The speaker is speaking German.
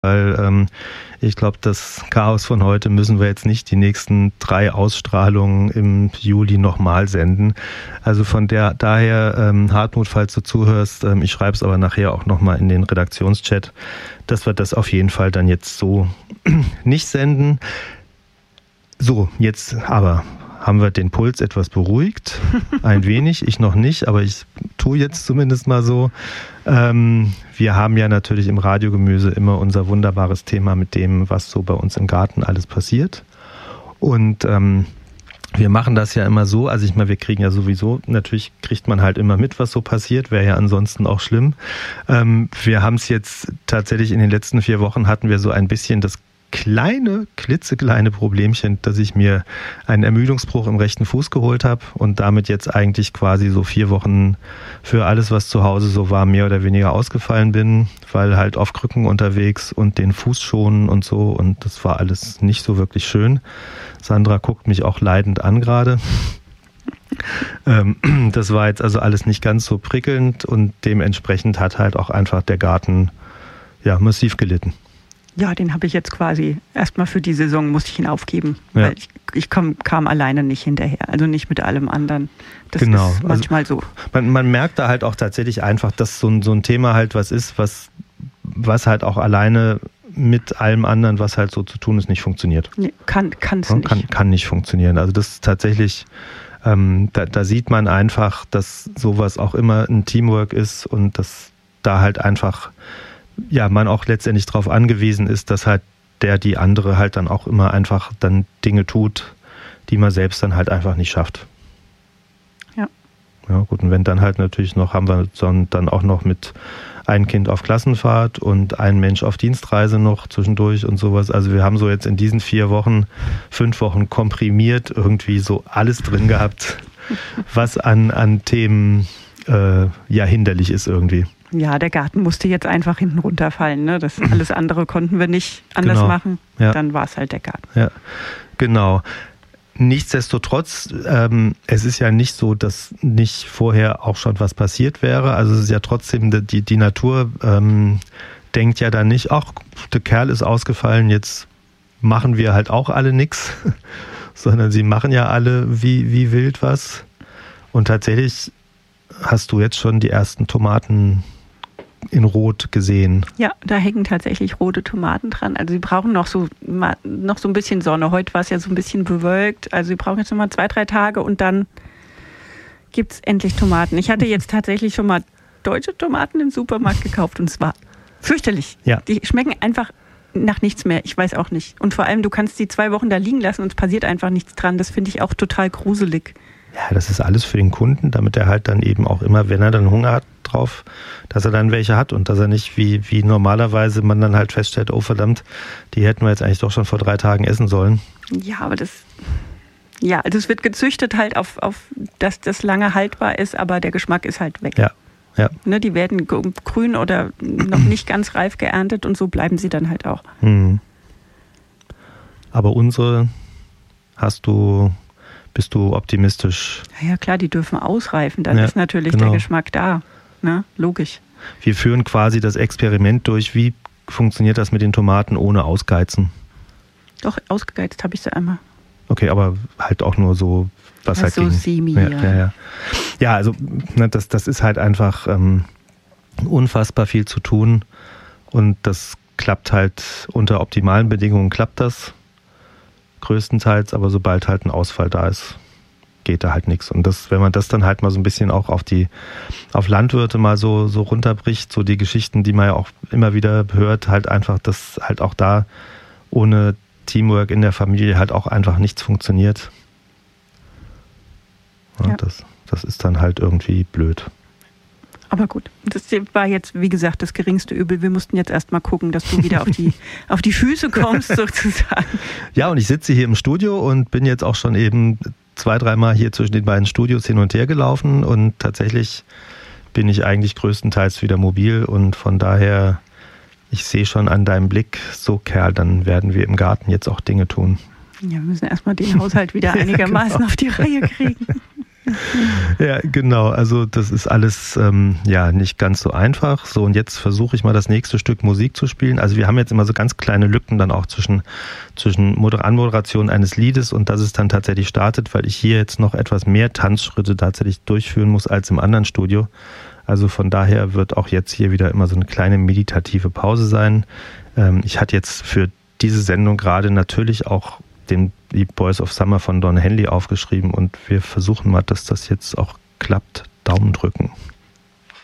weil ich glaube, das Chaos von heute müssen wir jetzt nicht die nächsten 3 Ausstrahlungen im Juli nochmal senden. Also von daher, Hartmut, falls du zuhörst, ich schreibe es aber nachher auch nochmal in den Redaktionschat, dass wir das auf jeden Fall dann jetzt so nicht senden. So, jetzt aber haben wir den Puls etwas beruhigt, ein wenig, ich noch nicht, aber ich tue jetzt zumindest mal so. Wir haben ja natürlich im Radiogemüse immer unser wunderbares Thema mit dem, was so bei uns im Garten alles passiert. Und wir machen das ja immer so, also ich meine, wir kriegen ja sowieso, natürlich kriegt man halt immer mit, was so passiert, wäre ja ansonsten auch schlimm. Wir haben es jetzt tatsächlich in den letzten 4 Wochen hatten wir so ein bisschen das klitzekleine Problemchen, dass ich mir einen Ermüdungsbruch im rechten Fuß geholt habe und damit jetzt eigentlich quasi so 4 Wochen für alles, was zu Hause so war, mehr oder weniger ausgefallen bin, weil halt auf Krücken unterwegs und den Fuß schonen und so, und das war alles nicht so wirklich schön. Sandra guckt mich auch leidend an gerade. Das war jetzt also alles nicht ganz so prickelnd und dementsprechend hat halt auch einfach der Garten ja massiv gelitten. Ja, den habe ich jetzt quasi erstmal für die Saison musste ich ihn aufgeben, weil ich kam alleine nicht hinterher, also nicht mit allem anderen. Das ist manchmal so. Man merkt da halt auch tatsächlich einfach, dass so ein Thema halt was ist, was halt auch alleine mit allem anderen, was halt so zu tun ist, nicht funktioniert. Nee, kann's nicht. Kann nicht funktionieren. Also das ist tatsächlich, da sieht man einfach, dass sowas auch immer ein Teamwork ist und dass da halt einfach ja, man auch letztendlich darauf angewiesen ist, dass halt die andere halt dann auch immer einfach dann Dinge tut, die man selbst dann halt einfach nicht schafft. Ja. Ja, gut, und wenn dann halt natürlich noch, haben wir dann auch noch mit ein Kind auf Klassenfahrt und ein Mensch auf Dienstreise noch zwischendurch und sowas. Also wir haben so jetzt in diesen 5 Wochen komprimiert irgendwie so alles drin gehabt, was an Themen hinderlich ist irgendwie. Ja, der Garten musste jetzt einfach hinten runterfallen. Ne? Das alles andere konnten wir nicht anders machen. Ja. Dann war es halt der Garten. Ja, genau. Nichtsdestotrotz, es ist ja nicht so, dass nicht vorher auch schon was passiert wäre. Also es ist ja trotzdem, die Natur denkt ja dann nicht, ach, der Kerl ist ausgefallen, jetzt machen wir halt auch alle nichts. Sondern sie machen ja alle wie wild was. Und tatsächlich hast du jetzt schon die ersten Tomaten in Rot gesehen. Ja, da hängen tatsächlich rote Tomaten dran. Also sie brauchen noch so ein bisschen Sonne. Heute war es ja so ein bisschen bewölkt. Also sie brauchen jetzt noch mal 2-3 Tage und dann gibt es endlich Tomaten. Ich hatte jetzt tatsächlich schon mal deutsche Tomaten im Supermarkt gekauft und es war fürchterlich. Ja. Die schmecken einfach nach nichts mehr. Ich weiß auch nicht. Und vor allem, du kannst die 2 Wochen da liegen lassen und es passiert einfach nichts dran. Das finde ich auch total gruselig. Ja, das ist alles für den Kunden, damit er halt dann eben auch immer, wenn er dann Hunger hat drauf, dass er dann welche hat und dass er nicht wie normalerweise man dann halt feststellt, oh verdammt, die hätten wir jetzt eigentlich doch schon vor 3 Tagen essen sollen. Ja, aber also es wird gezüchtet halt auf, dass das lange haltbar ist, aber der Geschmack ist halt weg. Ja. Ne, die werden grün oder noch nicht ganz reif geerntet und so bleiben sie dann halt auch. Aber unsere bist du optimistisch? Ja klar, die dürfen ausreifen, dann ist natürlich der Geschmack da. Ne? Logisch. Wir führen quasi das Experiment durch, wie funktioniert das mit den Tomaten ohne Ausgeizen? Doch, ausgegeizt habe ich sie einmal. Okay, aber halt auch nur so, was halt so semi, ja. Ja, also das ist halt einfach unfassbar viel zu tun und das klappt halt unter optimalen Bedingungen, klappt das größtenteils, aber sobald halt ein Ausfall da ist, geht da halt nichts. Und wenn man das dann halt mal so ein bisschen auch auf Landwirte mal so runterbricht, so die Geschichten, die man ja auch immer wieder hört, halt einfach, dass halt auch da ohne Teamwork in der Familie halt auch einfach nichts funktioniert. Ja. Das ist dann halt irgendwie blöd. Aber gut, das war jetzt, wie gesagt, das geringste Übel. Wir mussten jetzt erst mal gucken, dass du wieder auf die Füße kommst, sozusagen. Ja, und ich sitze hier im Studio und bin jetzt auch schon eben 2-3 Mal hier zwischen den beiden Studios hin und her gelaufen und tatsächlich bin ich eigentlich größtenteils wieder mobil und von daher, ich sehe schon an deinem Blick, so Kerl, dann werden wir im Garten jetzt auch Dinge tun. Ja, wir müssen erstmal den Haushalt wieder einigermaßen auf die Reihe kriegen. Ja, genau. Also das ist alles nicht ganz so einfach. So, und jetzt versuche ich mal das nächste Stück Musik zu spielen. Also wir haben jetzt immer so ganz kleine Lücken dann auch zwischen Anmoderation eines Liedes und dass es dann tatsächlich startet, weil ich hier jetzt noch etwas mehr Tanzschritte tatsächlich durchführen muss als im anderen Studio. Also von daher wird auch jetzt hier wieder immer so eine kleine meditative Pause sein. Ich hatte jetzt für diese Sendung gerade natürlich auch die Boys of Summer von Don Henley aufgeschrieben und wir versuchen mal, dass das jetzt auch klappt. Daumen drücken.